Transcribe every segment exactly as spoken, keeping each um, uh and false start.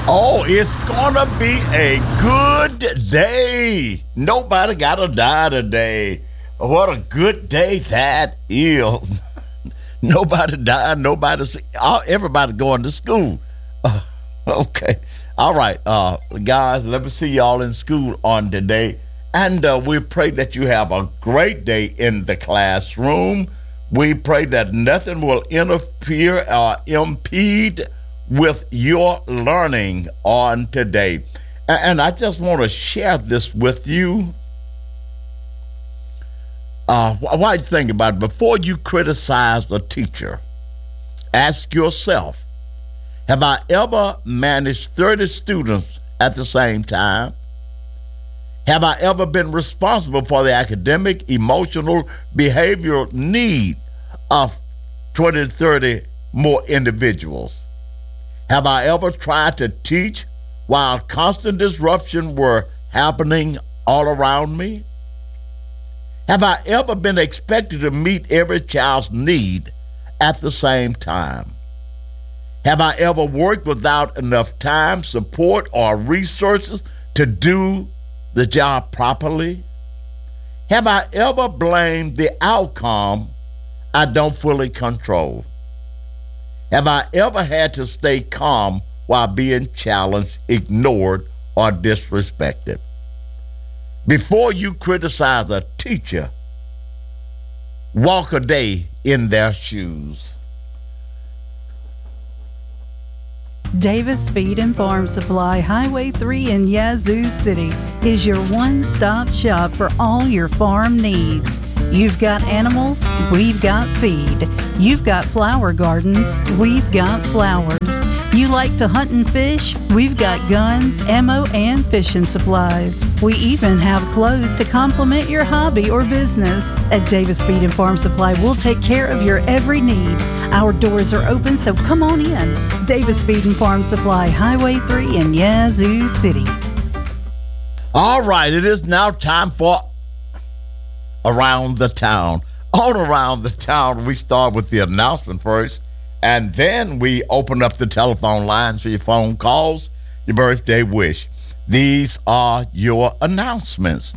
Oh, it's gonna be a good day. Nobody gotta die today. What a good day that is. Nobody died, nobody, everybody going to school. Uh, okay. All right, uh, guys, let me see y'all in school on today. And uh, we pray that you have a great day in the classroom. We pray that nothing will interfere or impede with your learning on today. And I just want to share this with you. Uh, why do you think about it? Before you criticize a teacher, ask yourself, have I ever managed thirty students at the same time? Have I ever been responsible for the academic, emotional, behavioral need of twenty to thirty more individuals? Have I ever tried to teach while constant disruption were happening all around me? Have I ever been expected to meet every child's need at the same time? Have I ever worked without enough time, support, or resources to do the job properly? Have I ever blamed the outcome I don't fully control? Have I ever had to stay calm while being challenged, ignored, or disrespected? Before you criticize a teacher, walk a day in their shoes. Davis Feed and Farm Supply, Highway three in Yazoo City, is your one-stop shop for all your farm needs. You've got animals, we've got feed. You've got flower gardens, we've got flowers. You like to hunt and fish? We've got guns, ammo, and fishing supplies. We even have clothes to complement your hobby or business. At Davis Feed and Farm Supply, we'll take care of your every need. Our doors are open, so come on in. Davis Feed and Farm Supply, Highway three in Yazoo City. All right, it is now time for Around the Town. On Around the Town, we start with the announcement first, and then we open up the telephone lines for your phone calls, your birthday wish. These are your announcements.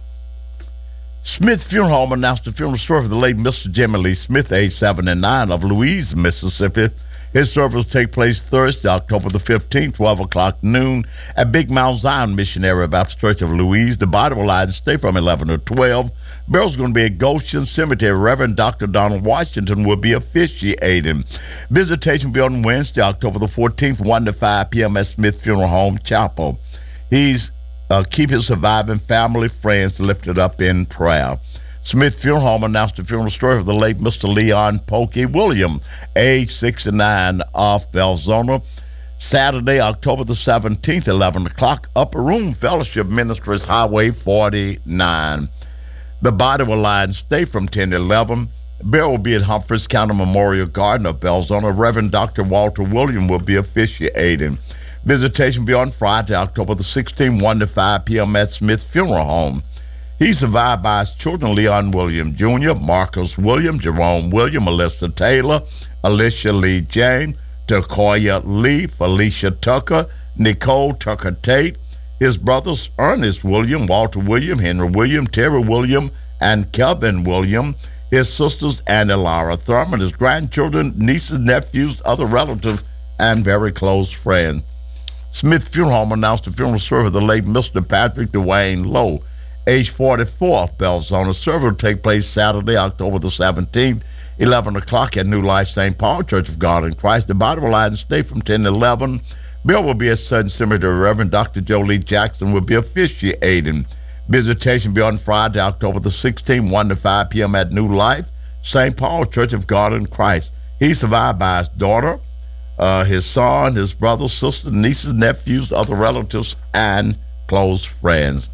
Smith Funeral Home announced the funeral story for the late Mister Jimmy Lee Smith, age seventy-nine, of Louise, Mississippi. His service will take place Thursday, October the fifteenth, twelve o'clock noon, at Big Mount Zion Missionary Baptist Church of Louise. The body will lie and stay from eleven to twelve. Burial's going to be at Goshen Cemetery. Reverend Doctor Donald Washington will be officiating. Visitation will be on Wednesday, October the fourteenth, one to five p.m. at Smith Funeral Home Chapel. He's uh, keep his surviving family, friends lifted up in prayer. Smith Funeral Home announced the funeral story of the late Mister Leon Pokey William, age sixty-nine, of Belzona. Saturday, October the seventeenth, eleven o'clock, Upper Room Fellowship Ministries, Highway forty-nine. The body will lie and stay from ten to eleven. Burial will be at Humphreys County Memorial Garden of Belzona. Reverend Doctor Walter William will be officiating. Visitation will be on Friday, October the sixteenth, one to five p.m. at Smith Funeral Home. He's survived by his children, Leon William Junior, Marcus William, Jerome William, Melissa Taylor, Alicia Lee James, Takoya Lee, Felicia Tucker, Nicole Tucker Tate, his brothers Ernest William, Walter William, Henry William, Terry William, and Kelvin William, his sisters Anna Laura Thurman, his grandchildren, nieces, nephews, other relatives, and very close friends. Smith Funeral Home announced the funeral service of the late Mister Patrick Dwayne Lowe, age forty-four, of Belzona. Service will take place Saturday, October the seventeenth, eleven o'clock at New Life Saint Paul Church of God in Christ. The body will lie and stay from ten to eleven. Bill will be at Sutton Cemetery. Reverend Doctor Jolie Jackson will be officiating. Visitation will be on Friday, October the sixteenth, one to five p.m. at New Life Saint Paul Church of God in Christ. He's survived by his daughter, uh, his son, his brother, sister, nieces, nephews, other relatives, and close friends.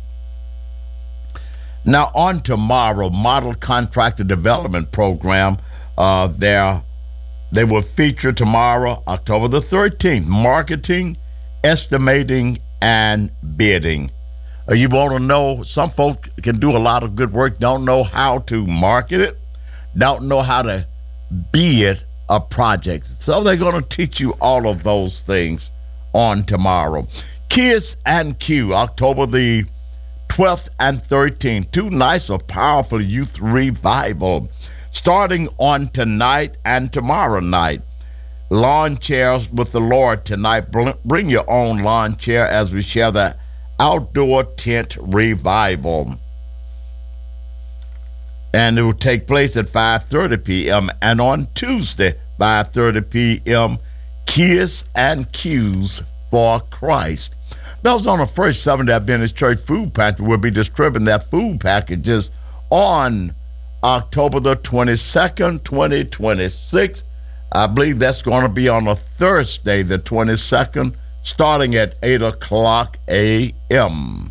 Now, on tomorrow, Model Contractor Development Program, uh, there, they will feature tomorrow, October the thirteenth, marketing, estimating, and bidding. Uh, you want to know, some folks can do a lot of good work, don't know how to market it, don't know how to bid a project. So they're going to teach you all of those things on tomorrow. Kiss and Q, October the twelfth and thirteenth. Two nights of powerful youth revival starting on tonight and tomorrow night. Lawn chairs with the Lord tonight. Bring your own lawn chair as we share the outdoor tent revival. And it will take place at five thirty p.m. And on Tuesday, five thirty p.m., Kiss and Q's for Christ. Belzona First Seventh-day Adventist Church Food Pantry will be distributing their food packages on October the twenty-second, twenty twenty-six. I believe that's going to be on a Thursday, the twenty-second, starting at eight o'clock a.m.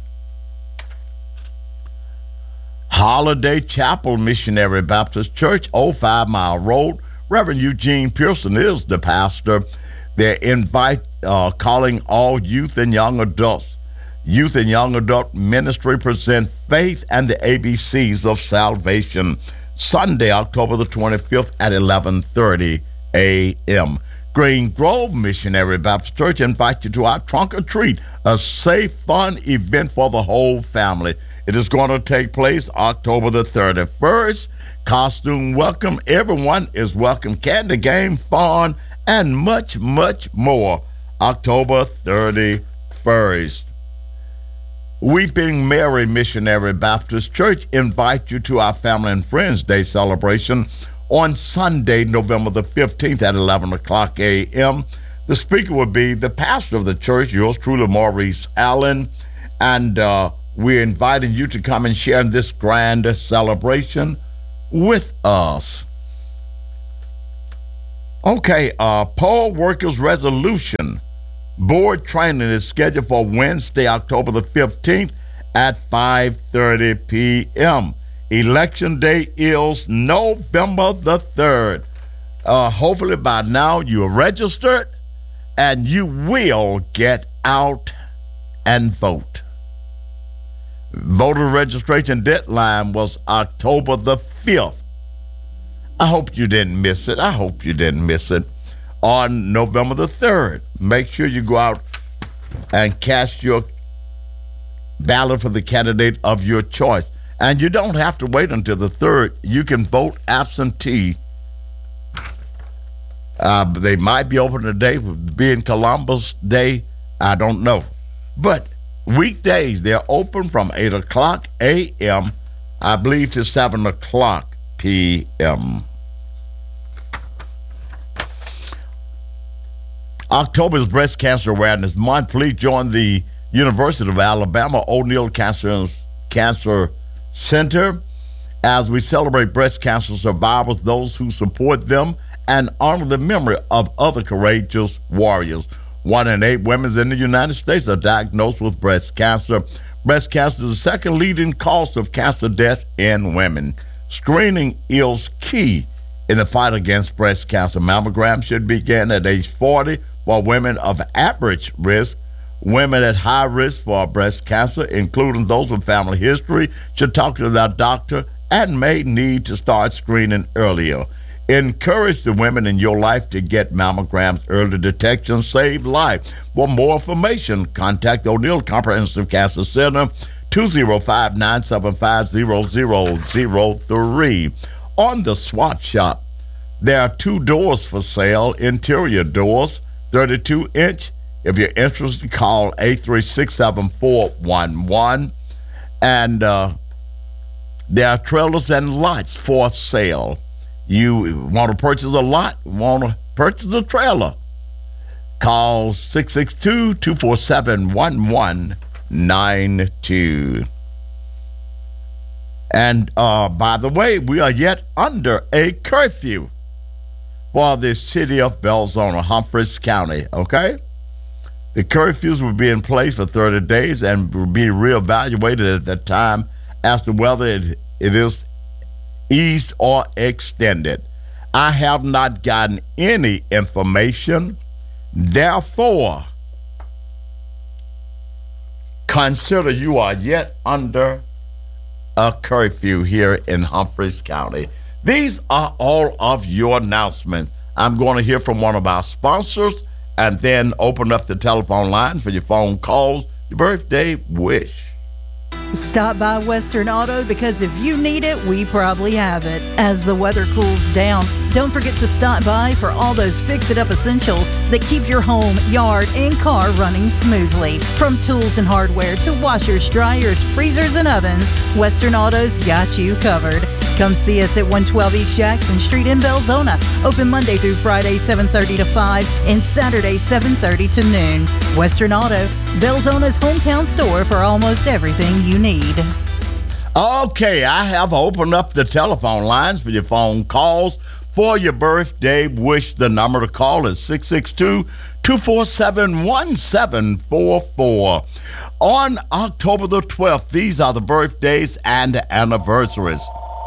Holiday Chapel Missionary Baptist Church, oh five Mile Road. Reverend Eugene Pearson is the pastor. They invite, uh, calling all youth and young adults. Youth and Young Adult Ministry present Faith and the A B Cs of Salvation, Sunday, October the twenty-fifth at eleven thirty a.m. Green Grove Missionary Baptist Church invites you to our Trunk or Treat, a safe, fun event for the whole family. It is going to take place October the thirty-first. Costume welcome. Everyone is welcome. Candy game, fun, and much, much more. October thirty-first. Weeping Mary Missionary Baptist Church invite you to our Family and Friends Day celebration on Sunday, November the fifteenth at eleven o'clock a.m. The speaker will be the pastor of the church, yours truly, Maurice Allen, and uh, we're inviting you to come and share in this grand celebration with us. Okay, uh, poll workers resolution. Board training is scheduled for Wednesday, October the fifteenth at five thirty p.m. Election day is November the third. Uh, hopefully by now you're registered and you will get out and vote. Voter registration deadline was October the fifth. I hope you didn't miss it. I hope you didn't miss it. On November the third, make sure you go out and cast your ballot for the candidate of your choice. And you don't have to wait until the third. You can vote absentee. Uh, they might be open today, being Columbus Day. I don't know. But weekdays, they're open from eight o'clock a.m., I believe, to seven o'clock p.m. October is Breast Cancer Awareness Month. Please join the University of Alabama O'Neill Cancer, Cancer Center as we celebrate breast cancer survivors, those who support them, and honor the memory of other courageous warriors. One in eight women in the United States are diagnosed with breast cancer. Breast cancer is the second leading cause of cancer death in women. Screening is key in the fight against breast cancer. Mammogram should begin at age forty for women of average risk. Women at high risk for breast cancer, including those with family history, should talk to their doctor and may need to start screening earlier. Encourage the women in your life to get mammograms. Early detection save lives. For more information, contact O'Neill Comprehensive Cancer Center, two oh five, nine seven five, zero zero zero three. On the Swap Shop, there are two doors for sale, interior doors, thirty-two inch. If you're interested, call eight three six, seven four one one. And uh, there are trailers and lots for sale. You want to purchase a lot, want to purchase a trailer, call six six two, two four seven, one one nine two. And uh, by the way, we are yet under a curfew for the city of Belzona, Humphreys County, okay? The curfews will be in place for thirty days and will be reevaluated at that time as to whether it, it is eased or extended. I have not gotten any information. Therefore, consider you are yet under a curfew here in Humphreys County. These are all of your announcements. I'm going to hear from one of our sponsors, and then open up the telephone lines for your phone calls, your birthday wish. Stop by Western Auto, because if you need it, we probably have it. As the weather cools down, don't forget to stop by for all those fix-it-up essentials that keep your home, yard, and car running smoothly. From tools and hardware to washers, dryers, freezers, and ovens, Western Auto's got you covered. Come see us at one twelve East Jackson Street in Belzona. Open Monday through Friday, seven thirty to five, and Saturday, seven thirty to noon. Western Auto, Belzona's hometown store for almost everything you need. Okay, I have opened up the telephone lines for your phone calls for your birthday wish. The number to call is six six two, two four seven, one seven four four. On October the twelfth, these are the birthdays and anniversaries.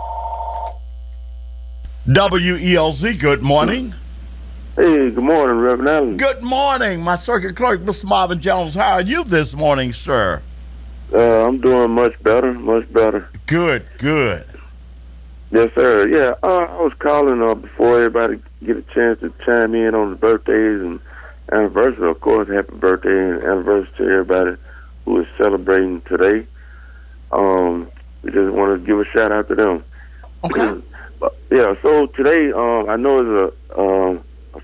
W E L Z, good morning. Hey, good morning, Reverend Allen. Good morning, my circuit clerk, Mister Marvin Jones. How are you this morning, sir? Uh, I'm doing much better, much better. Good, good. Yes, sir. Yeah, uh, I was calling uh, before everybody get a chance to chime in on the birthdays and anniversary. Of course, happy birthday and anniversary to everybody who is celebrating today. Um, we just want to give a shout out to them. Okay. But, yeah, so today, um, I know it's a um,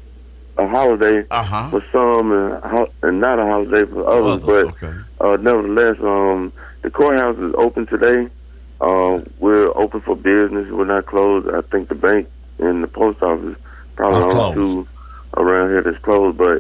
a holiday Uh-huh. for some and, ho- and not a holiday for others, Others, but okay. uh, nevertheless, um, the courthouse is open today. Uh, we're open for business. We're not closed. I think the bank and the post office probably Are the closed. only two around here that's closed, but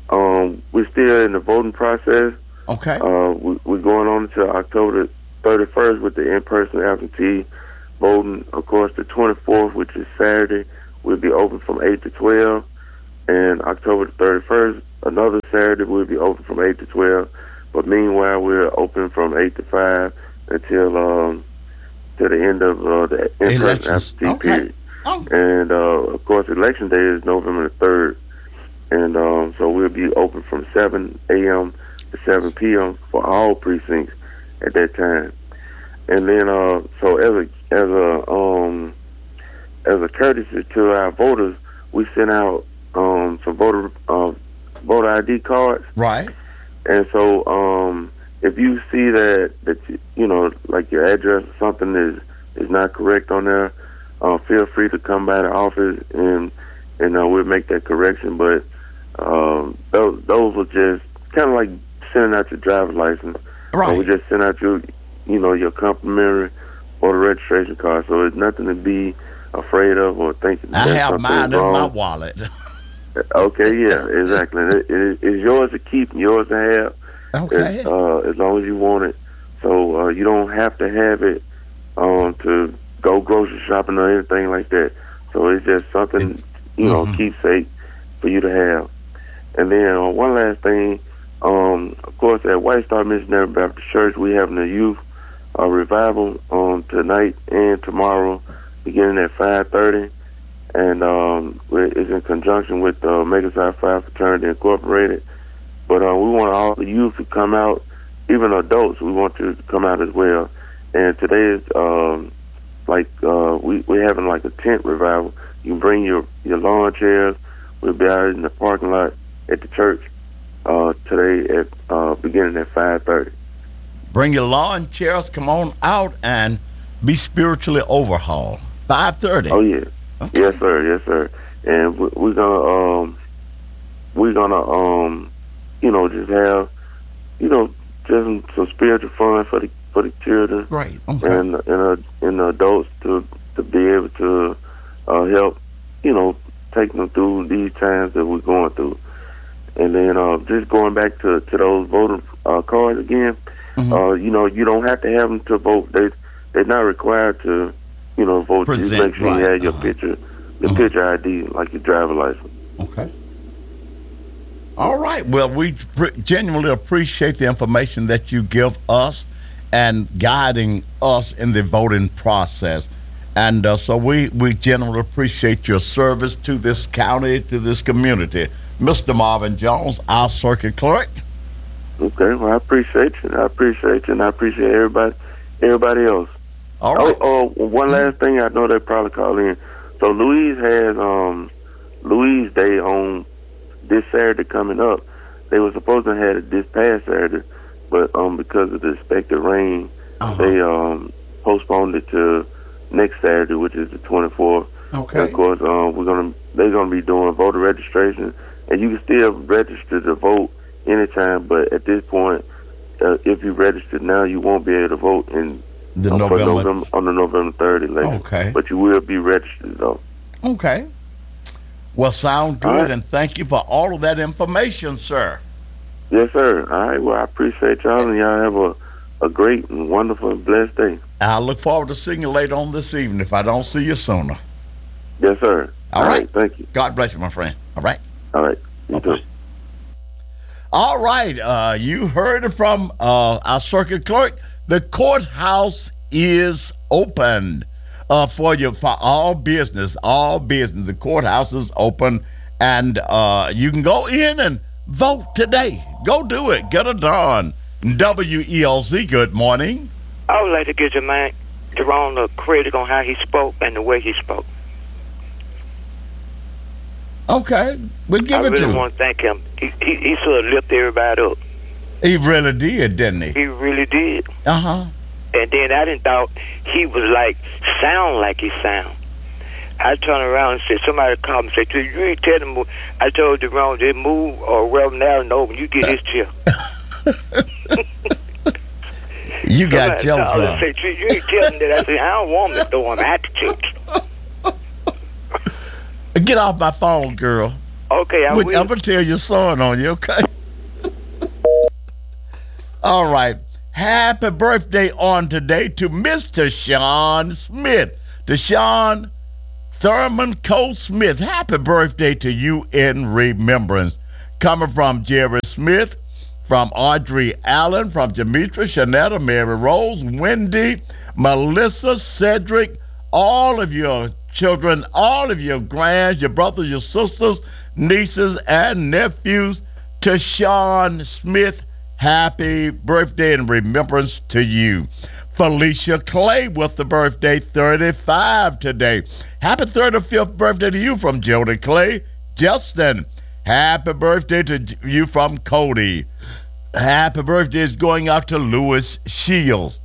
um, we're still in the voting process. Okay. Uh, we, we're going on until October thirty-first with the in-person absentee voting. Of course, the twenty-fourth, which is Saturday, we'll be open from eight to twelve. And October the thirty-first, another Saturday, we'll be open from eight to twelve. But meanwhile, we're open from eight to five until um, to the end of uh, the in-person Elections. absentee Okay. period. Oh. And, uh, of course, Election Day is November the third. And um, so we'll be open from seven a.m. to seven p.m. for all precincts at that time. And then, uh, so as a as a um, as a courtesy to our voters, we sent out um, some voter uh, voter I D cards. Right. And so, um, if you see that that you know, like your address or something is is not correct on there, uh, feel free to come by the office and and uh, we'll make that correction. But um, those those are just kind of like sending out your driver's license. Right. Uh, we just send out your you know your complimentary voter registration card. So it's nothing to be afraid of or thinking. I that have something mine is in wrong. my wallet. Okay, yeah, exactly. It, it, it's yours to keep, yours to have. Okay. As, uh, as long as you want it. So uh, you don't have to have it um, to go grocery shopping or anything like that. So it's just something, you know, Mhm. keepsake for you to have. And then uh, one last thing, um, of course, at White Star Missionary Baptist Church, we having a youth uh, revival on tonight and tomorrow, beginning at five thirty. And um, it's in conjunction with uh, Mega Psi Phi Fraternity Incorporated. But uh, we want all the youth to come out, even adults. We want you to come out as well. And today is um, like uh, we we're having like a tent revival. You can bring your your lawn chairs. We'll be out in the parking lot at the church uh, today at uh, beginning at five thirty. Bring your lawn chairs. Come on out and be spiritually overhauled. five thirty. Oh yeah. Okay. Yes, sir. Yes, sir. And we- we're gonna um, we're gonna um, you know, just have, you know, just some, some spiritual fun for the for the children Great. Okay. and and uh, and the adults to to be able to uh, help, you know, take them through these times that we're going through. And then uh, just going back to to those voter uh, cards again, Mhm. uh, you know, you don't have to have them to vote. They they're not required to, you know, vote. Just Present, make sure right. you have your Uh-huh. picture, your Uh-huh. picture I D, like your driver license. Okay. All right. Well, we pre- genuinely appreciate the information that you give us and guiding us in the voting process. And uh, so we, we genuinely appreciate your service to this county, to this community. Mister Marvin Jones, our circuit clerk. Okay, well, I appreciate you. I appreciate you, and I appreciate everybody, everybody else. All right. Oh, oh, one last thing. I know they probably call in. So Louise has um, Louise Day on this Saturday coming up. They were supposed to have it this past Saturday, but um, because of the expected rain, uh-huh. they um, postponed it to next Saturday, which is the twenty-fourth. Okay. And of course, um, we're gonna they're gonna be doing voter registration, and you can still register to vote anytime. But at this point, uh, if you register now, you won't be able to vote in the um, November. November on the November third election. Okay. But you will be registered though. Okay. Well, sound good, right. And thank you for all of that information, sir. Yes, sir. All right. Well, I appreciate y'all, and y'all have a a great and wonderful and blessed day. I look forward to seeing you later on this evening if I don't see you sooner. Yes, sir. All, All right. right. Thank you. God bless you, my friend. All right. All right. You Bye-bye. too. All right. Uh, you heard it from uh, our circuit clerk. The courthouse is open uh, for you for all business. All business. The courthouse is open, and uh, you can go in and vote today. Go do it. Get it done. W E L Z, good morning. I would like to give Jermaine Jerome a credit on how he spoke and the way he spoke. Okay, we'll give I it really to him. I want to thank him. He, he, he sort of lifted everybody up. He really did, didn't he? He really did. Uh-huh. And then I didn't thought he was like, sound like he sound. I turned around and said, somebody called me and said, you ain't telling me. I told Jerome, just move or Reverend Allen over, you get his chair. You got jokes on. Said, you ain't telling that. I said, I don't want to throw him out the church. Get off my phone, girl. Okay, I Which, will. I'm going to tell your son on you, okay? All right. Happy birthday on today to Mister Sean Smith. To Sean Thurman Cole Smith. Happy birthday to you in remembrance. Coming from Jerry Smith, from Audrey Allen, from Demetra, Shanetta, Mary Rose, Wendy, Melissa, Cedric, all of your children, all of your grands, your brothers, your sisters, nieces, and nephews. To Sean Smith, happy birthday and remembrance to you. Felicia Clay with the birthday, thirty-five today. Happy thirty-fifth birthday to you from Jody Clay. Justin, happy birthday to you from Cody. Happy birthday is going out to Lewis Shields.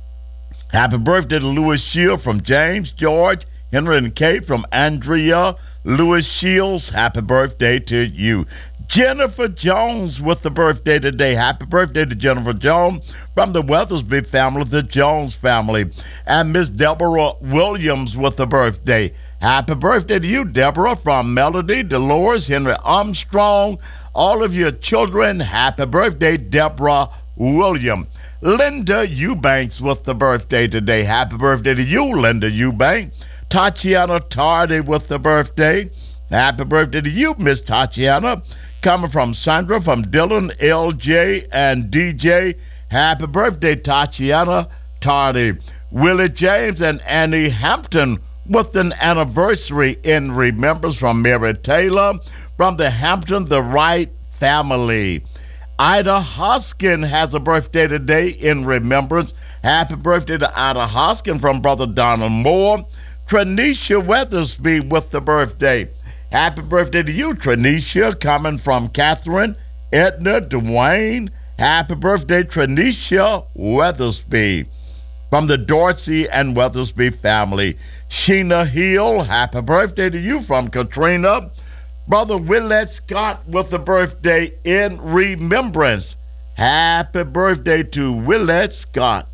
Happy birthday to Lewis Shields from James, George, Henry, and Kate, from Andrea, Lewis Shields. Happy birthday to you. Jennifer Jones with the birthday today. Happy birthday to Jennifer Jones from the Weathersby family, the Jones family. And Miss Deborah Williams with the birthday. Happy birthday to you, Deborah, from Melody, Dolores, Henry Armstrong, all of your children. Happy birthday, Deborah Williams. Linda Eubanks with the birthday today. Happy birthday to you, Linda Eubanks. Tatiana Tardy with the birthday. Happy birthday to you, Miss Tatiana. Coming from Sandra, from Dylan, L J, and D J. Happy birthday, Tatiana Tardy. Willie James and Annie Hampton with an anniversary in remembrance, from Mary Taylor, from the Hampton the Wright family. Ida Hoskin has a birthday today in remembrance. Happy birthday to Ida Hoskin from Brother Donald Moore. Tranisha Weathersby with the birthday. Happy birthday to you, Tranisha, coming from Catherine, Edna, Dwayne. Happy birthday, Tranisha Weathersby. From the Dorsey and Weathersby family. Sheena Hill, happy birthday to you from Katrina. Brother Willett Scott with the birthday in remembrance. Happy birthday to Willett Scott.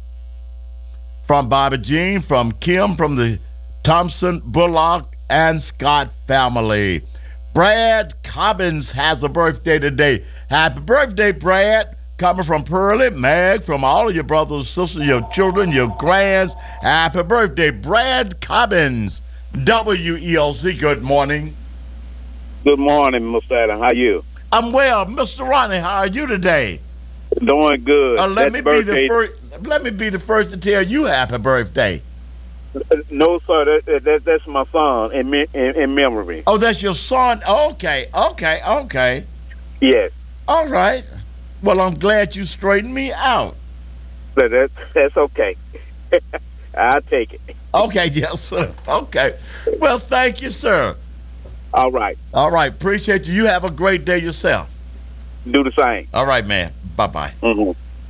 From Bobby Jean, from Kim, from the Thompson, Bullock, and Scott family. Brad Cobbins has a birthday today. Happy birthday, Brad. Coming from Pearlie, Mag, from all of your brothers, sisters, your children, your grands. Happy birthday, Brad Cobbins. W E L Z, good morning. Good morning, Mister Adam. How you? I'm well. Mister Ronnie, how are you today? Doing good. Uh, let That's me birthday. be the first. Let me be the first to tell you happy birthday. No, sir. That, that, that's my son in, me, in in memory. Oh, that's your son. Okay, okay, okay. Yes. All right. Well, I'm glad you straightened me out. But that's that's okay. I'll take it. Okay, yes, sir. Okay. Well, thank you, sir. All right. All right. Appreciate you. You have a great day yourself. Do the same. All right, man. Bye-bye. Mm-hmm.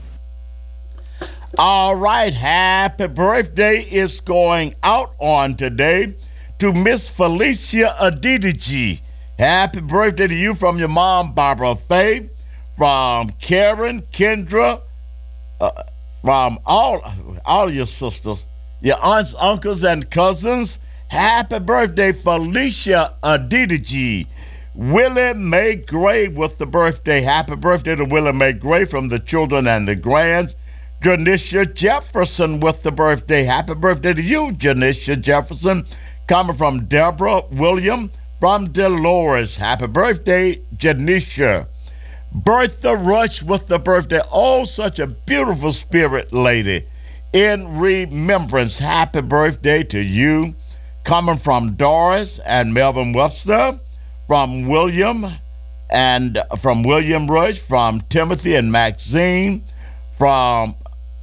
All right. Happy birthday is going out on today to Miss Felicia Adidiji. Happy birthday to you from your mom, Barbara Faye, from Karen, Kendra, uh, from all, all your sisters, your aunts, uncles, and cousins. Happy birthday, Felicia Adidiji. Willie Mae Gray with the birthday. Happy birthday to Willie Mae Gray from the children and the grands. Janisha Jefferson with the birthday. Happy birthday to you, Janisha Jefferson. Coming from Deborah William from Dolores. Happy birthday, Janisha. Bertha Rush with the birthday. Oh, such a beautiful spirit lady. In remembrance, happy birthday to you. Coming from Doris and Melvin Webster, from William and from William Rush, from Timothy and Maxine, from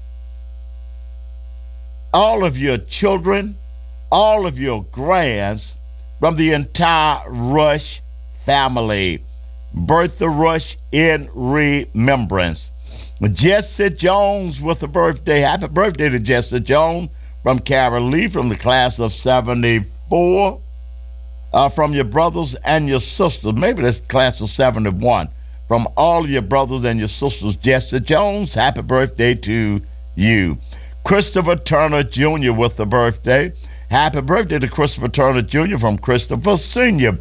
all of your children, all of your grands, from the entire Rush family. Bertha Rush in remembrance. Jesse Jones with a birthday. Happy birthday to Jesse Jones from Carol Lee from the class of seventy-four. Uh, from your brothers and your sisters. Maybe that's class of seventy-one. From all your brothers and your sisters. Jesse Jones, happy birthday to you. Christopher Turner Junior with the birthday. Happy birthday to Christopher Turner Junior from Christopher Senior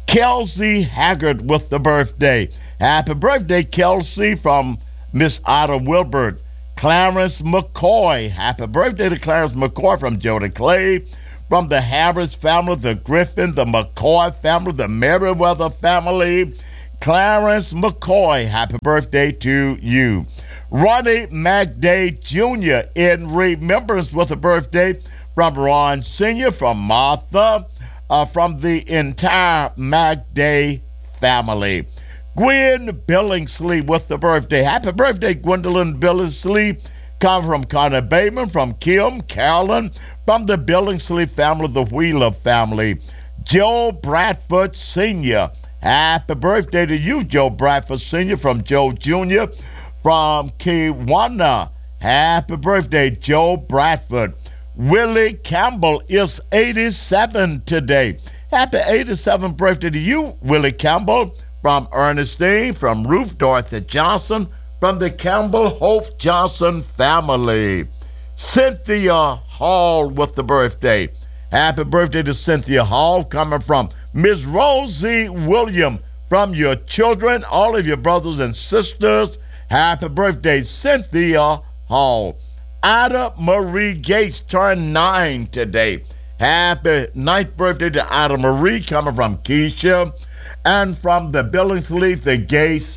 Kelsey Haggard with the birthday. Happy birthday, Kelsey, from Miss Ida Wilbert. Clarence McCoy. Happy birthday to Clarence McCoy from Jody Clay. From the Harris family, the Griffin, the McCoy family, the Merriweather family. Clarence McCoy, happy birthday to you. Ronnie McDay Junior in remembrance with a birthday from Ron Senior, from Martha, uh, from the entire McDay family. Gwen Billingsley with the birthday. Happy birthday, Gwendolyn Billingsley. Come from Connor Bateman, from Kim, Carolyn, from the Billingsley family, the Wheeler family. Joe Bradford Senior Happy birthday to you, Joe Bradford Senior from Joe Junior From Kiwana. Happy birthday, Joe Bradford. Willie Campbell is eighty-seven today. Happy eighty-seventh birthday to you, Willie Campbell. From Ernestine, from Ruth Dorothy Johnson, from the Campbell Hope Johnson family. Cynthia Hall with the birthday. Happy birthday to Cynthia Hall, coming from Miss Rosie William, from your children, all of your brothers and sisters. Happy birthday, Cynthia Hall. Ida Marie Gates turned nine today. Happy ninth birthday to Ida Marie, coming from Keisha and from the Billingsley, the Gates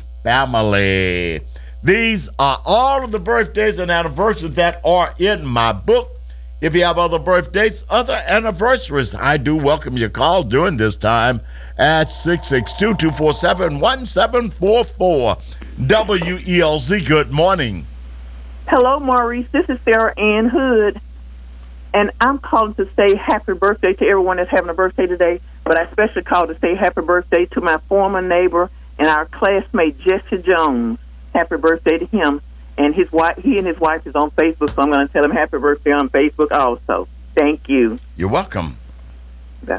family. These are all of the birthdays and anniversaries that are in my book. If you have other birthdays, other anniversaries, I do welcome your call during this time at six six two, two four seven, one seven four four. W E L Z, good morning. Hello, Maurice. This is Sarah Ann Hood, and I'm calling to say happy birthday to everyone that's having a birthday today, but I especially called to say happy birthday to my former neighbor and our classmate, Jesse Jones. Happy birthday to him. And his wife, he and his wife is on Facebook, so I'm going to tell him happy birthday on Facebook also. Thank you. You're welcome. Bye.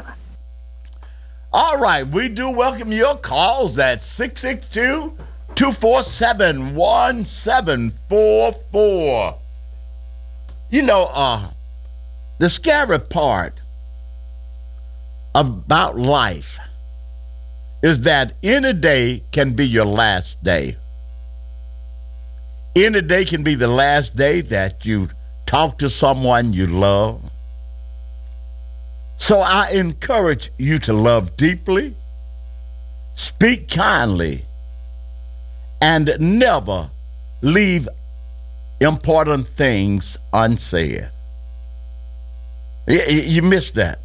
All right, we do welcome your calls at six six two, two four seven, one seven four four. You know, uh, the scary part about life is that any day can be your last day. Any day can be the last day that you talk to someone you love. So I encourage you to love deeply, speak kindly, and never leave important things unsaid. You, you missed that.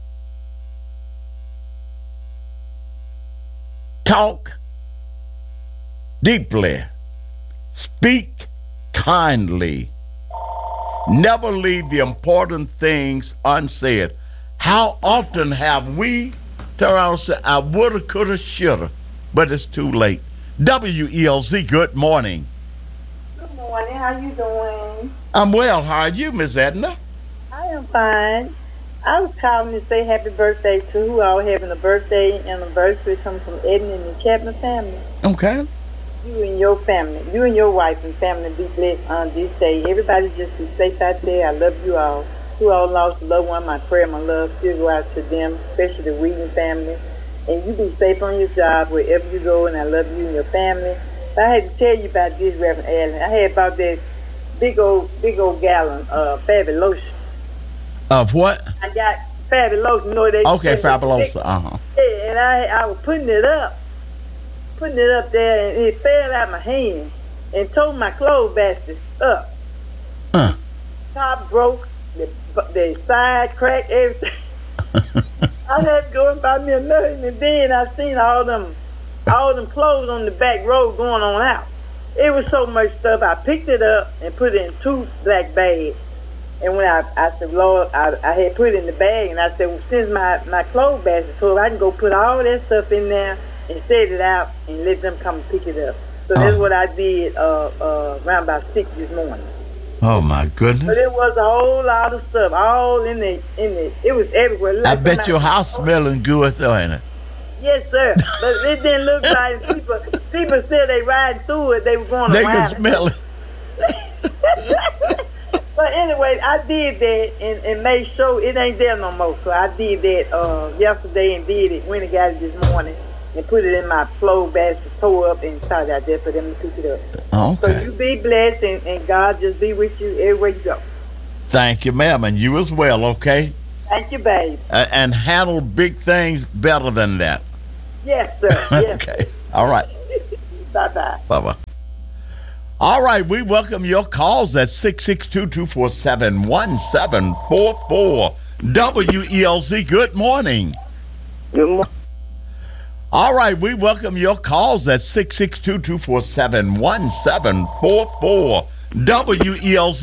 Talk deeply. Speak kindly. Never leave the important things unsaid. How often have we turn around and say, I woulda, coulda, shoulda, but it's too late. W E L Z, good morning. Good morning. How you doing? I'm well. How are you, Miss Edna? I am fine. I was calling to say happy birthday to who all having a birthday and anniversary coming from Edna and the Chapman family. Okay. You and your family, you and your wife and family be blessed on this day. Everybody just be safe out there. I love you all. Who all lost a loved one, my prayer, my love still go out to them, especially the Wheaton family. And you be safe on your job wherever you go, and I love you and your family. But I had to tell you about this, Reverend Allen. I had about that big old, big old gallon of uh, Fabulosa. Of what? I got Fabulosa. You know they okay, Fabulosa. Uh huh. Yeah, and I, I was putting it up, putting it up there, and it fell out my hand and tore my clothes basket up. Huh. Top broke, the, the side cracked, everything. I had to go and buy me another, and then I seen all them, all them clothes on the back road going on out. It was so much stuff. I picked it up and put it in two black bags. And when I, I said, Lord, I, I had put it in the bag, and I said, well, since my, my clothes basket full, I can go put all that stuff in there and set it out and let them come and pick it up. So that's Oh. what I did uh, uh, around about six this morning. Oh my But goodness! it was a whole lot of stuff, all in the in the. It was everywhere. I Like bet somebody- your house smelling good, though, ain't it? Yes, sir. But it didn't look right. People, people said they riding through it. They were going They around. can smell it. But anyway, I did that and, and made sure it ain't there no more. So I did that uh, yesterday and did it. Went and got it this morning and put it in my clothes basket, tore up and started out there for them to pick it up. So Okay. you be blessed and, and God just be with you everywhere you go. Thank you, ma'am, and you as well. Okay. Thank you, babe. Uh, and handle big things better than that. Yes, sir. Yes. Okay. All right. Bye-bye. Bye bye. All right, we welcome your calls at six six two, two four seven, one seven four four. W E L Z, good morning. Good morning. All right, we welcome your calls at six six two, two four seven, one seven four four. W E L Z.